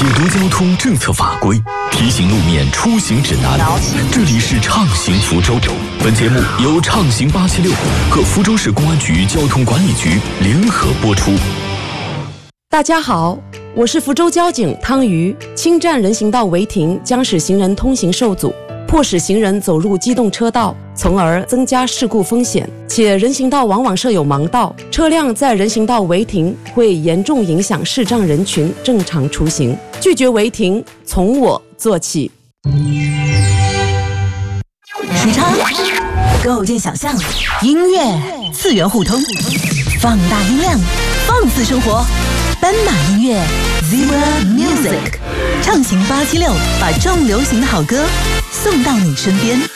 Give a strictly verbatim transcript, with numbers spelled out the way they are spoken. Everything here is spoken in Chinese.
解读交通政策法规，提醒路面出行指南。这里是畅行福州。本节目由畅行八七六和福州市公安局交通管理局联合播出。 大家好，我是福州交警汤瑜。侵占人行道违停将使行人通行受阻，迫使行人走入机动车道，从而增加事故风险。且人行道往往设有盲道，车辆在人行道违停会严重影响视障人群正常出行。拒绝违停，从我做起。 时差构建想象，音乐次元互通，放大音量，放肆生活。斑马音乐 Zebra Music， 畅行八七六，把重流行的好歌送到你身边。